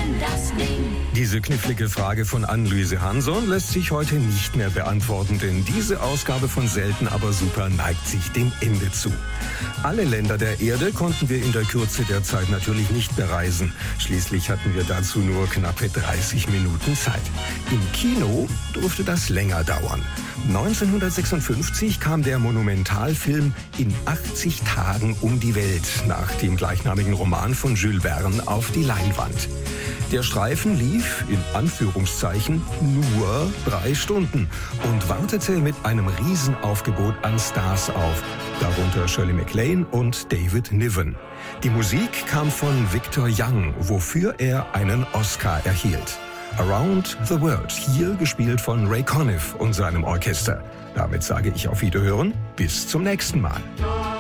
denn das Ding? Diese knifflige Frage von Anne-Luise Hansson lässt sich heute nicht mehr beantworten, denn diese Ausgabe von Selten aber super neigt sich dem Ende zu. Alle Länder der Erde konnten wir in der Kürze der Zeit natürlich nicht bereisen. Schließlich hatten wir dazu nur knappe 30 Minuten Zeit. Im Kino durfte das länger dauern. 1956 kam der Monumentalfilm In 80 Tagen um die Welt nach dem gleichnamigen Roman von Jules Verne auf die Leinwand. Der Streifen lief, in Anführungszeichen, nur 3 Stunden und wartete mit einem Riesenaufgebot an Stars auf, darunter Shirley MacLaine und David Niven. Die Musik kam von Victor Young, wofür er einen Oscar erhielt. Around the World, hier gespielt von Ray Conniff und seinem Orchester. Damit sage ich auf Wiederhören, bis zum nächsten Mal.